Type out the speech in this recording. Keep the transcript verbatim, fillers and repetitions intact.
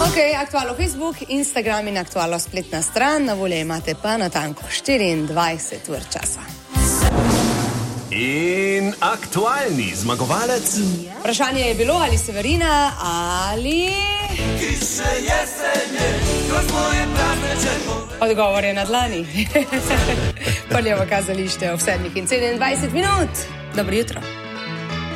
Ok, aktualno Facebook, Instagram in aktualno spletna stran, na voljo imate pa natanko štiriindvajset ur časa. In aktualni zmagovalec? Vprašanje je bilo, ali Severina ali... Odgovor je na dlani. Prljavo kazalište ob sedmih in sedemindvajset minut. Dobro jutro.